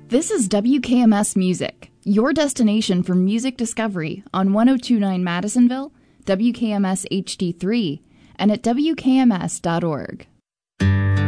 This is WKMS Music, your destination for music discovery on 102.9 Madisonville, WKMS HD3, and at WKMS.org.